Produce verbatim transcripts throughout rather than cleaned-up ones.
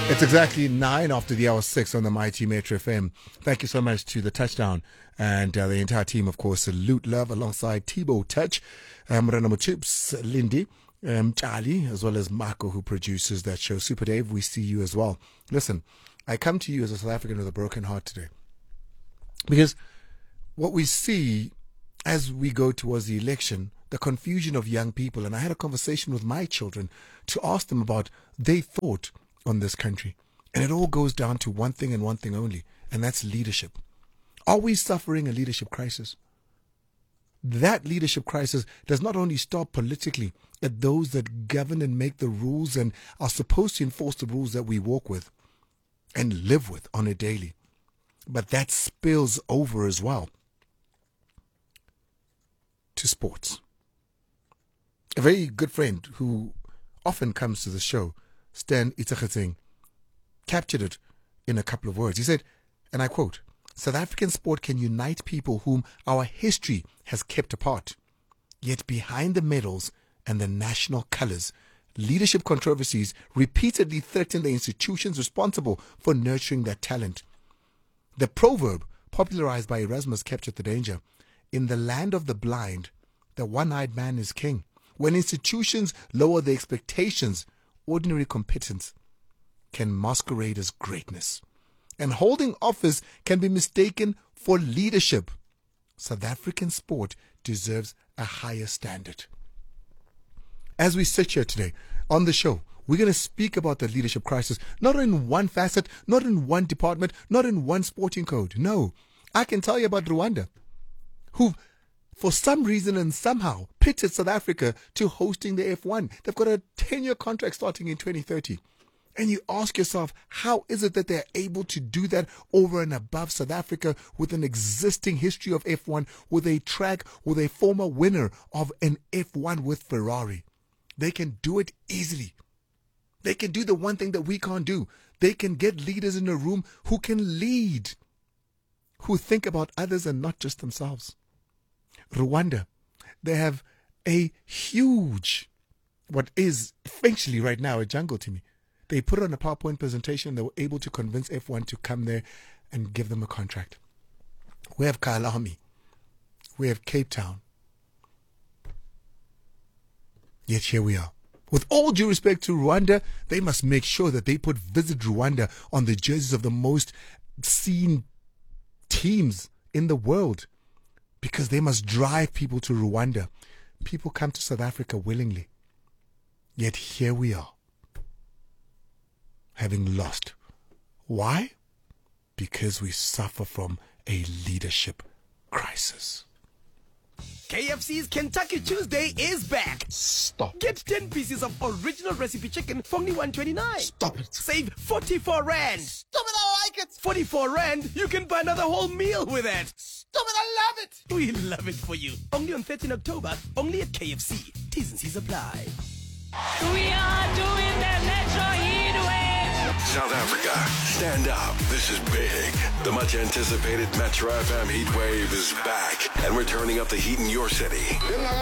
It's exactly nine after the hour six on the Mighty Metro F M. Thank you so much to the Touchdown and uh, the entire team, of course. Salute Love alongside Thibaut Touch, um, Renamo Chips, Lindy, um, Charlie, as well as Marco, who produces that show. Super Dave, we see you as well. Listen, I come to you as a South African with a broken heart today. Because what we see as we go towards the election, the confusion of young people, and I had a conversation with my children to ask them about their thought on this country. And it all goes down to one thing and one thing only, and that's leadership. Are we suffering a leadership crisis? That leadership crisis does not only stop politically at those that govern and make the rules and are supposed to enforce the rules that we walk with and live with on a daily, but that spills over as well to sports. A very good friend who often comes to the show, Stan Itachetseng, captured it in a couple of words. He said, and I quote, "South African sport can unite people whom our history has kept apart. Yet behind the medals and the national colours, leadership controversies repeatedly threaten the institutions responsible for nurturing that talent. The proverb, popularized by Erasmus, captured the danger. In the land of the blind, the one-eyed man is king. When institutions lower their expectations, ordinary competence can masquerade as greatness. And holding office can be mistaken for leadership. South African sport deserves a higher standard." As we sit here today on the show, we're going to speak about the leadership crisis, not in one facet, not in one department, not in one sporting code. No, I can tell you about Rwanda, who for some reason and somehow pitted South Africa to hosting the F one. They've got a ten-year contract starting in twenty thirty. And you ask yourself, how is it that they're able to do that over and above South Africa with an existing history of F one, with a track, with a former winner of an F one with Ferrari? They can do it easily. They can do the one thing that we can't do. They can get leaders in a room who can lead, who think about others and not just themselves. Rwanda, they have a huge, what is essentially right now a jungle to me. They put it on a PowerPoint presentation. They were able to convince F one to come there and give them a contract. We have Kyalami. We have Cape Town. Yet here we are. With all due respect to Rwanda, they must make sure that they put Visit Rwanda on the jerseys of the most seen teams in the world, because they must drive people to Rwanda. People come to South Africa willingly. Yet here we are, having lost. Why? Because we suffer from a leadership crisis. K F C's Kentucky Tuesday is back. Stop. Get ten pieces of original recipe chicken for only one twenty-nine. Stop it. Save forty-four rand. Stop it, I like it. forty-four rand, you can buy another whole meal with it. Stop it, I love it. We love it for you. Only on thirteenth October, only at K F C. T's and C's apply. We are doing the Metro Heat Wave. South Africa, stand up. This is big. The much anticipated Metro F M Heat Wave is back, and we're turning up the heat in your city.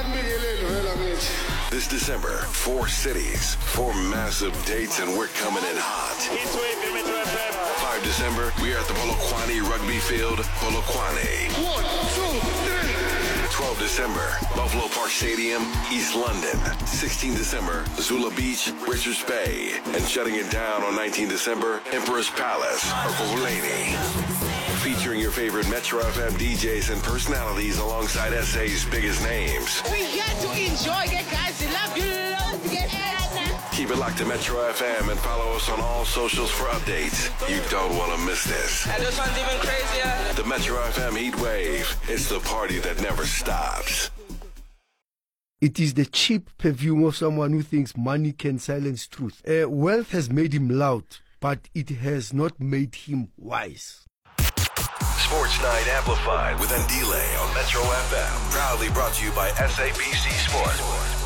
This December, four cities, four massive dates, and we're coming in hot. five December, we are at the Polokwane Rugby Field, Polokwane. One, two, three. twelve December, Buffalo Park Stadium, East London. sixteenth December, Zula Beach, Richards Bay. And shutting it down on nineteenth December, Emperor's Palace, Ekurhuleni. Featuring your favorite Metro F M D Js and personalities alongside S A's biggest names. We got to enjoy it, guys. We love you. Love to get Keep it locked to Metro F M and follow us on all socials for updates. You don't want to miss this. And this one's even crazier. The Metro F M Heat Wave. It's the party that never stops. It is the cheap perfume of someone who thinks money can silence truth. Uh, wealth has made him loud, but it has not made him wise. Sports Night Amplified with Andile on Metro F M. Proudly brought to you by S A B C Sport.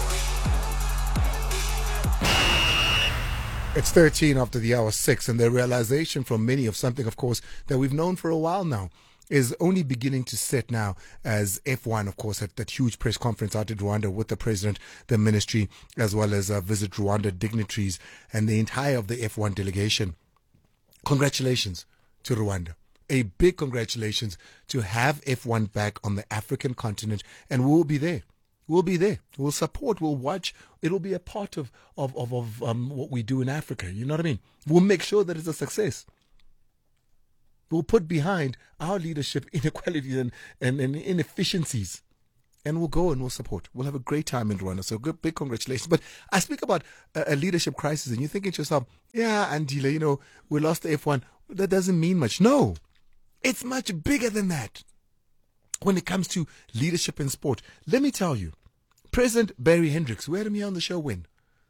It's thirteen after the hour six, and the realization from many of something, of course, that we've known for a while now is only beginning to set now as F one, of course, at that huge press conference out in Rwanda with the president, the ministry, as well as uh, Visit Rwanda dignitaries and the entire of the F one delegation. congratulations to Rwanda. A big congratulations to have F one back on the African continent, and we'll be there. We'll be there. We'll support. We'll watch. It'll be a part of of of, of um, what we do in Africa. You know what I mean? We'll make sure that it's a success. We'll put behind our leadership inequalities and, and, and inefficiencies, and we'll go and we'll support. We'll have a great time in Rwanda. So good, big congratulations. But I speak about a, a leadership crisis, and you're thinking to yourself, yeah, Andile, you know, we lost the F one. That doesn't mean much. No, it's much bigger than that. When it comes to leadership in sport, let me tell you, President Barry Hendricks, we had him here on the show when?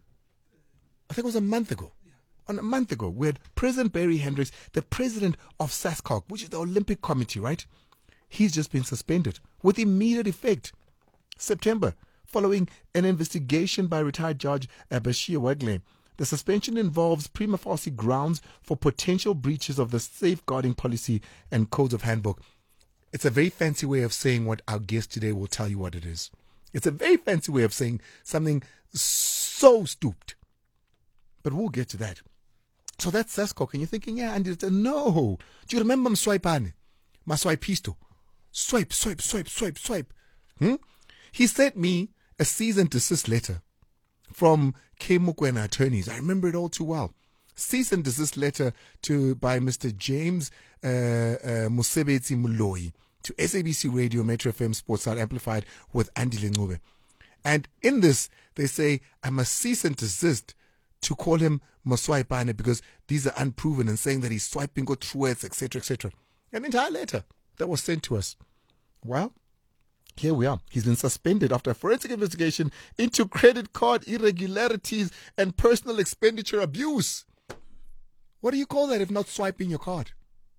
I think it was a month ago. On a month ago, we had President Barry Hendricks, the president of SASCOC, which is the Olympic Committee, right? He's just been suspended with immediate effect. September, following an investigation by retired Judge uh, Bashir Wegley. The suspension involves prima facie grounds for potential breaches of the safeguarding policy and codes of handbook. It's a very fancy way of saying what our guest today will tell you what it is. It's a very fancy way of saying something so stooped. But we'll get to that. So that's SASCOC, and you're thinking, yeah, and it's a no. Do you remember Mswaipane? Maswaipisto. Swipe, swipe, swipe, swipe, swipe. Hmm? He sent me a cease and desist letter from K. Mokoena attorneys. I remember it all too well. Cease and desist letter to by Mister James uh, uh, Musebetsi Muloi to S A B C Radio, Metro F M, Sportside Amplified with Andile Ncube. And in this, they say, I must cease and desist to call him Moswaipane because these are unproven, and saying that he's swiping good truths, et cetera, et cetera. An entire letter that was sent to us. Well, here we are. He's been suspended after a forensic investigation into credit card irregularities and personal expenditure abuse. What do you call that if not swiping your card?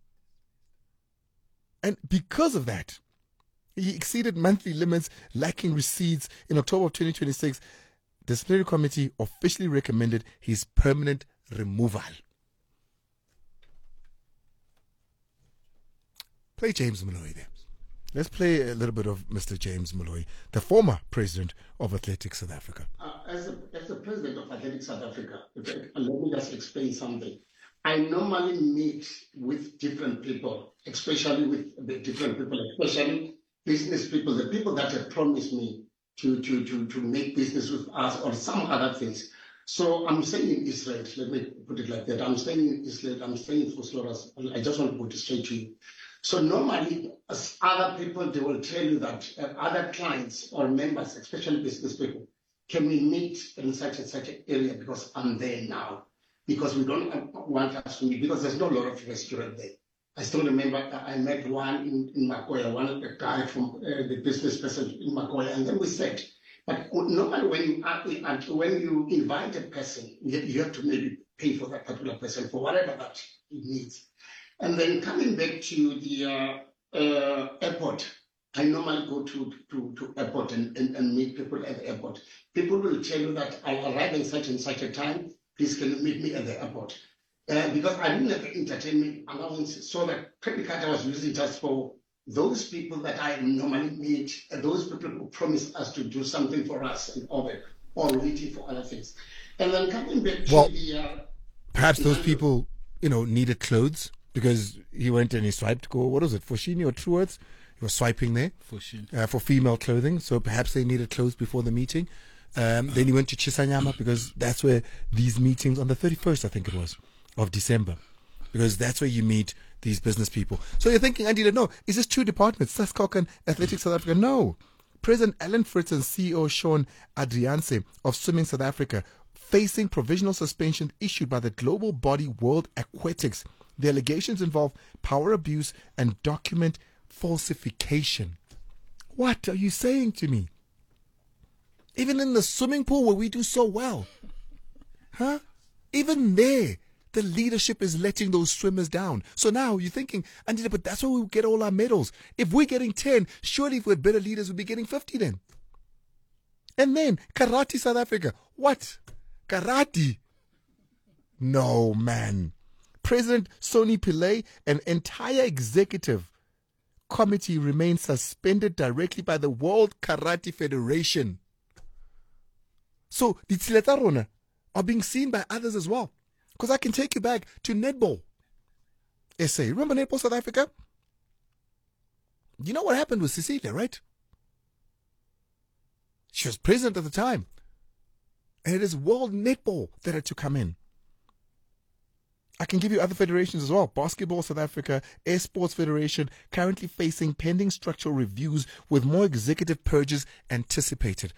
And because of that, he exceeded monthly limits, lacking receipts. In October of twenty twenty-six, the disciplinary committee officially recommended his permanent removal. Play James Moloi there. Let's play a little bit of Mister James Moloi, the former president of Athletics South Africa. Uh, as, a, as the president of Athletics South Africa, let me just explain something. I normally meet with different people, especially with the different people, especially business people, the people that have promised me to, to, to, to make business with us or some other things. So I'm staying in Israel, let me put it like that. I'm staying in Israel, I'm staying in Fusloras. I just want to put it straight to you. So normally, as other people, they will tell you that uh, other clients or members, especially business people, can we meet in such and such an area because I'm there now. Because we don't want us to meet, because there's no lot of restaurant there. I still remember I met one in, in Makoya, one of the guy from uh, the business person in Makoya, and then we said, but normally when you uh, when you invite a person, you have to maybe pay for that particular person for whatever that he needs. And then coming back to the uh, uh, airport, I normally go to, to, to airport and, and, and meet people at the airport. People will tell you that I'll arrive in such and such a time. Please can you meet me at the airport? Uh, because I didn't have entertainment allowance, so that credit card I was using just for those people that I normally meet, and those people who promise us to do something for us and all that, or waiting for other things. And then coming back to well, the... Uh, perhaps those people, you know, needed clothes because he went and he swiped, go, what was it, Foschini or Truworths? He was swiping there uh, for female clothing, so perhaps they needed clothes before the meeting. Um, then he went to Chisanyama because that's where these meetings, on the thirty-first, I think it was, of December, because that's where you meet these business people. So you're thinking, Andy, no, is this two departments, SASCOC and Athletics South Africa? No. President Alan Fritz and C E O Sean Adrianse of Swimming South Africa facing provisional suspension issued by the global body World Aquatics. The allegations involve power abuse and document falsification. What are you saying to me? Even in the swimming pool where we do so well, huh? Even there, the leadership is letting those swimmers down. So now you're thinking, Andy, but that's where we get all our medals. If we're getting ten, surely if we're better leaders, we'd be getting fifty then. And then, Karate South Africa. What? Karate? No, man. President Sonny Pillay, an entire executive committee remains suspended directly by the World Karate Federation. So, the Tsileta Rona are being seen by others as well. Because I can take you back to netball. S A. Remember Netball South Africa? You know what happened with Cecilia, right? She was president at the time. And it is World Netball that had to come in. I can give you other federations as well. Basketball South Africa, Air Sports Federation, currently facing pending structural reviews with more executive purges anticipated.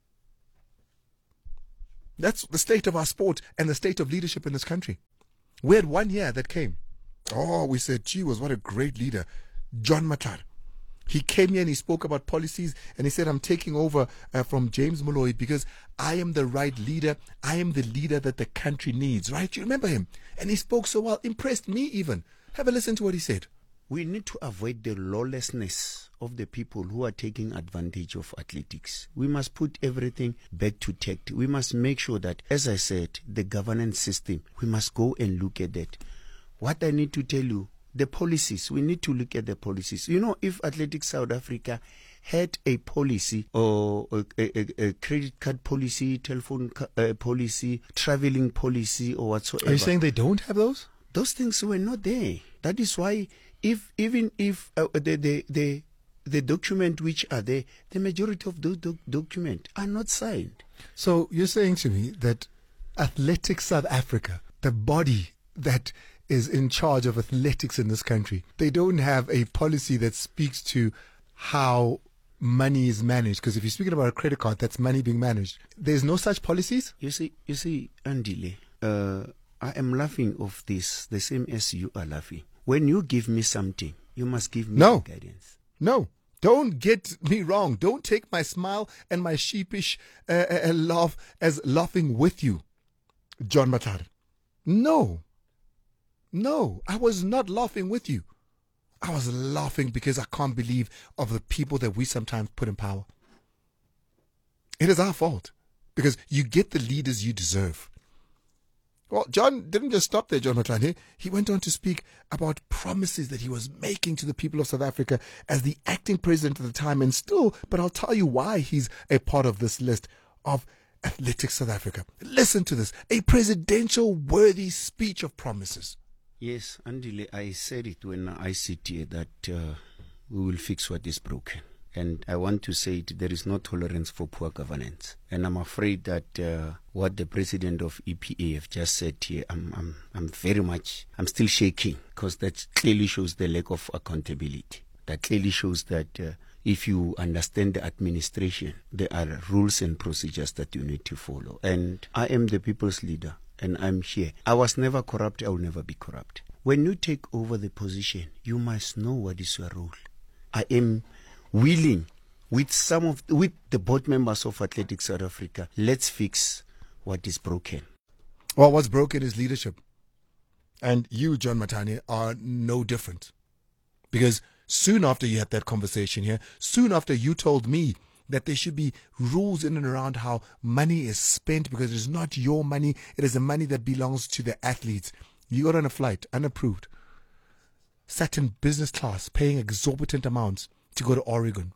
That's the state of our sport and the state of leadership in this country. We had one year that came. Oh, we said, gee, was what a great leader. John Matar. He came here and he spoke about policies and he said, I'm taking over uh, from James Molloy because I am the right leader. I am the leader that the country needs, right? You remember him? And he spoke so well, impressed me even. Have a listen to what he said. We need to avoid the lawlessness of the people who are taking advantage of athletics. We must put everything back to tact. We must make sure that, as I said, the governance system, we must go and look at that. What I need to tell you, the policies, we need to look at the policies. You know, if Athletics South Africa had a policy or a, a, a credit card policy, telephone ca- uh, policy, traveling policy or whatsoever. Are you saying they don't have those? Those things were not there. That is why if even if uh, the, the, the, the document which are there, the majority of those doc- documents are not signed. So you're saying to me that Athletics South Africa, the body that is in charge of athletics in this country, they don't have a policy that speaks to how money is managed. Because if you're speaking about a credit card, that's money being managed. There's no such policies? You see, you see, Andile, uh, I am laughing of this the same as you are laughing. When you give me something, you must give me no. guidance. No. Don't get me wrong. Don't take my smile and my sheepish uh, uh, laugh as laughing with you, John Matar. No. No, I was not laughing with you. I was laughing because I can't believe of the people that we sometimes put in power. It is our fault because you get the leaders you deserve. Well, John didn't just stop there, John McClane. He went on to speak about promises that he was making to the people of South Africa as the acting president at the time, and still, but I'll tell you why he's a part of this list of Athletics South Africa. Listen to this, a presidential worthy speech of promises. Yes, Andile, I said it when I sit here that uh, we will fix what is broken. And I want to say it, there is no tolerance for poor governance. And I'm afraid that uh, what the president of E P A have just said here, I'm, I'm, I'm very much, I'm still shaking because that clearly shows the lack of accountability. That clearly shows that uh, if you understand the administration, there are rules and procedures that you need to follow. And I am the people's leader. And I'm here. I was never corrupt. I will never be corrupt. When you take over the position, you must know what is your role. I am willing, with some of with the board members of Athletics South Africa, let's fix what is broken. Well, what's broken is leadership. And you, John Matane, are no different. Because soon after you had that conversation here, soon after you told me that there should be rules in and around how money is spent, because it is not your money, it is the money that belongs to the athletes. You got on a flight, unapproved, sat in business class, paying exorbitant amounts to go to Oregon.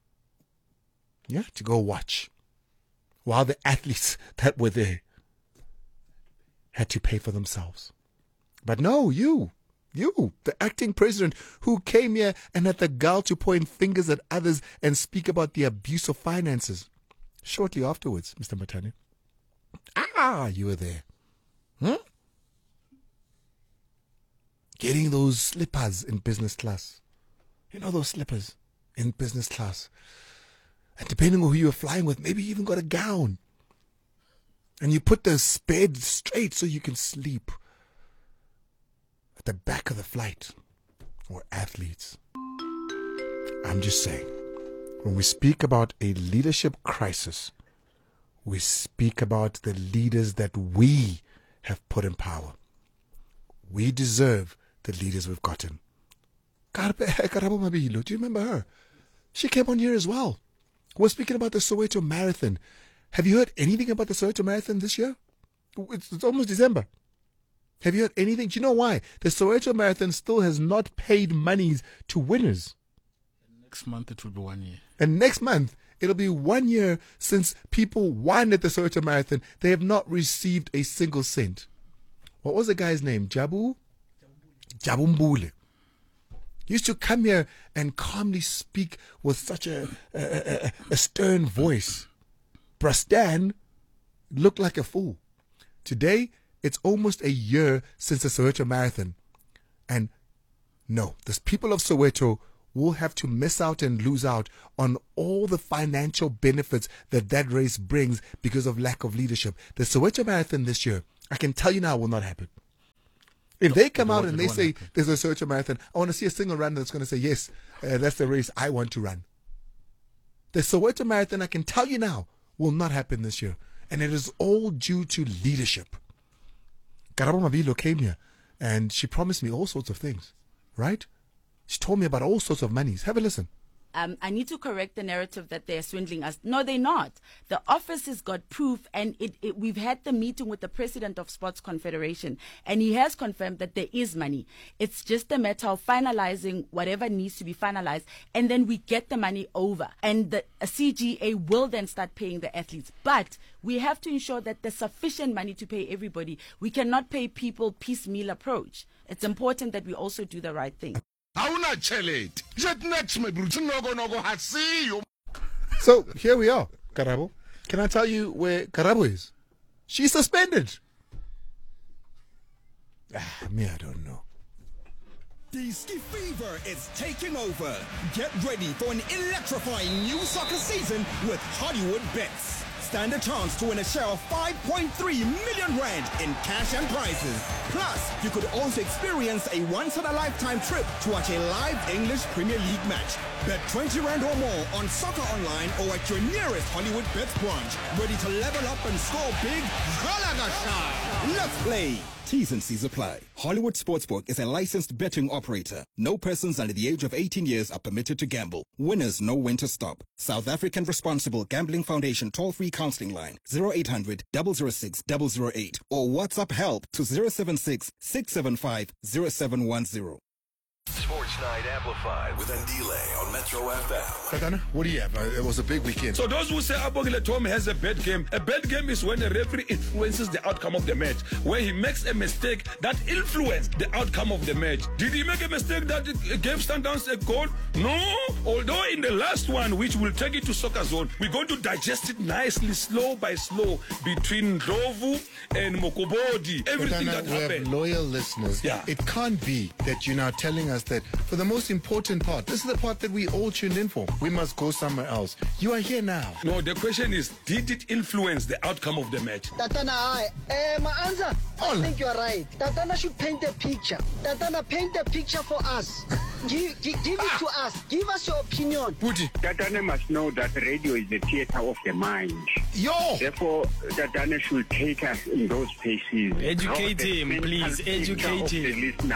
Yeah, to go watch. While the athletes that were there had to pay for themselves. But no, you, you, the acting president who came here and had the gall to point fingers at others and speak about the abuse of finances. Shortly afterwards, Mister Matane. Ah, you were there. Hmm? Getting those slippers in business class. You know those slippers in business class. And depending on who you were flying with, maybe you even got a gown. And you put the bed straight so you can sleep at the back of the flight. Or athletes. I'm just saying, when we speak about a leadership crisis, we speak about the leaders that we have put in power. We deserve the leaders we've gotten. Karabo Mabilo, do you remember her? She came on here as well. We're speaking about the Soweto Marathon. Have you heard anything about the Soweto Marathon this year? It's, it's almost December. Have you heard anything? Do you know why? The Soweto Marathon still has not paid monies to winners. Next month it will be one year. And next month, it'll be one year since people won at the Soweto Marathon. They have not received a single cent. What was the guy's name? Jabu? Jabumbule. He used to come here and calmly speak with such a, a, a, a stern voice. Brastan looked like a fool. Today, it's almost a year since the Soweto Marathon. And no, the people of Soweto will have to miss out and lose out on all the financial benefits that that race brings because of lack of leadership. The Soweto Marathon this year, I can tell you now, will not happen. If they come out and they say there's a Soweto Marathon, I want to see a single runner that's going to say, yes, uh, that's the race I want to run. The Soweto Marathon, I can tell you now, will not happen this year. And it is all due to leadership. Karabo Mabilo came here and she promised me all sorts of things, right? She told me about all sorts of monies. Have a listen. Um, I need to correct the narrative that they're swindling us. No, they're not. The office has got proof, and it, it, we've had the meeting with the president of Sports Confederation, and he has confirmed that there is money. It's just a matter of finalizing whatever needs to be finalized, and then we get the money over. And the C G A will then start paying the athletes. But we have to ensure that there's sufficient money to pay everybody. We cannot pay people piecemeal approach. It's important that we also do the right thing. So here we are, Karabo. Can I tell you where Karabo is? She's suspended. Ah, me, I don't know. The Ski Fever is taking over. Get ready for an electrifying new soccer season with Hollywood Bets. Stand a chance to win a share of five point three million rand in cash and prizes. Plus, you could also experience a once-in-a-lifetime trip to watch a live English Premier League match. Bet twenty rand or more on Soccer Online or at your nearest Hollywood Bets branch. Ready to level up and score big? Galagasha! Let's play! T's and C's apply. Hollywood Sportsbook is a licensed betting operator. No persons under the age of eighteen years are permitted to gamble. Winners know when to stop. South African Responsible Gambling Foundation toll-free counseling line zero eight hundred, zero zero six, zero zero eight or WhatsApp help to zero seven six, six seven five, zero seven one zero. Sports Night Amplified with Andile on Metro F M. Tatana, what do you have? Uh, it was a big weekend. So those who say Abogile Tom has a bad game, a bad game is when a referee influences the outcome of the match, where he makes a mistake that influenced the outcome of the match. Did he make a mistake that gave Sundowns a goal? No. Although in the last one, which will take it to Soccer Zone, we're going to digest it nicely, slow by slow, between Ndlovu and Mokobodi. Everything Tatana, that we happened. have loyal listeners. Yeah. It can't be that you're now telling us that for the most important part, this is the part that we all tuned in for. We must go somewhere else. You are here now. No, the question is, did it influence the outcome of the match? Tatana, I, uh, my answer, I think you're right. Tatana should paint a picture. Tatana, paint a picture for us. give, give, give it to us. Give us your opinion. Tatana must know that radio is the theater of the mind. Yo! Therefore, Tatana should take us in those places. Educate him, please. Educate him.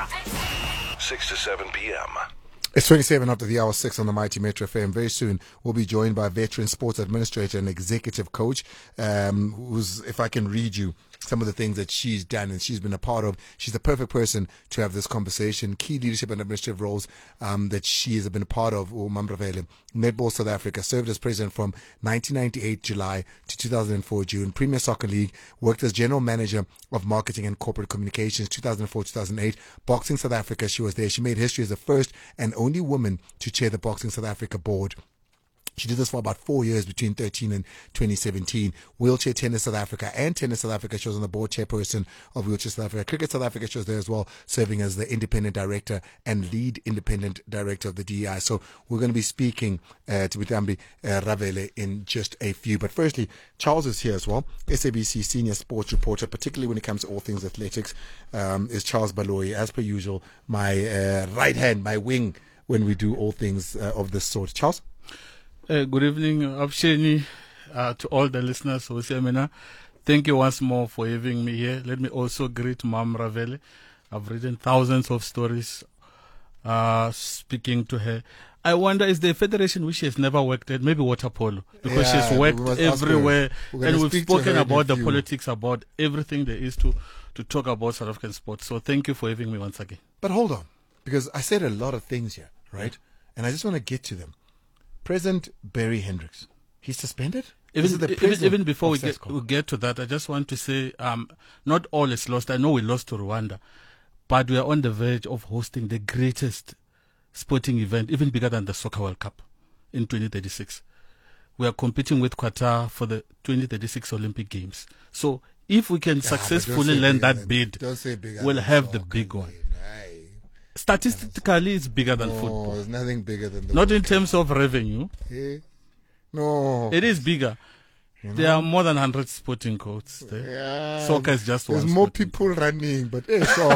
six to seven p.m. It's twenty-seven after the hour, six on the Mighty Metro F M. Very soon, we'll be joined by a veteran sports administrator and executive coach, um, who's, if I can read you some of the things that she's done and she's been a part of. She's the perfect person to have this conversation. Key leadership and administrative roles um, that she has been a part of. Mamravele, Netball South Africa, served as president from nineteen ninety-eight July to two thousand four June. Premier Soccer League, worked as general manager of marketing and corporate communications two thousand four to two thousand eight. Boxing South Africa, she was there. She made history as the first and only woman to chair the Boxing South Africa board. She did this for about four years between thirteen and twenty seventeen. Wheelchair Tennis South Africa and Tennis South Africa, she was on the board chairperson of Wheelchair South Africa. Cricket South Africa, she was there as well, serving as the independent director and lead independent director of the D E I. So we're going to be speaking uh, to Bitambi uh, Ravele in just a few. But firstly, Charles is here as well, S A B C senior sports reporter, particularly when it comes to all things athletics, um, is Charles Baloyi, as per usual, my uh, right hand, my wing, when we do all things uh, of this sort. Charles? Uh, good evening, Absheni, uh, to all the listeners who say, thank you once more for having me here. Let me also greet Mam Ravele. I've written thousands of stories uh, speaking to her. I wonder, is there a federation which she has never worked at? Maybe water polo, because yeah, she's worked everywhere. And we've spoken about the few. politics, about everything there is to, to talk about South African sports. So thank you for having me once again. But hold on, because I said a lot of things here, right? And I just want to get to them. President Barry Hendricks, he's suspended? Even, even, even before we get, we get to that, I just want to say um, not all is lost. I know we lost to Rwanda. but we are on the verge of hosting the greatest sporting event, even bigger than the Soccer World Cup in twenty thirty-six. We are competing with Qatar for the twenty thirty-six Olympic Games. So if we can Yeah, but don't successfully say land bigger that than- bid, don't say bigger we'll than have the big one. Statistically, it's bigger than No, football. there's nothing bigger than the Not in World terms of revenue. Eh? No. It is bigger. You There know? are more than one hundred sporting codes there. Yeah. Soccer is just There's one more sporting people running, but eh, so